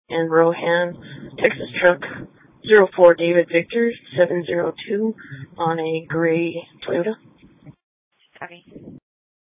and Rohan, Texas truck 04 David Victor 702 on a gray Toyota. Copy.